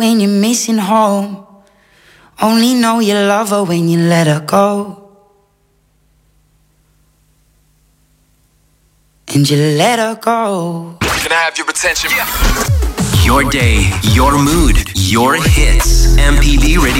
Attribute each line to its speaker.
Speaker 1: when you're missing home. Only know you love her when you let her go. And you let her go.
Speaker 2: Can I have your attention?
Speaker 3: Your day, your mood, your hits. MPB Radio.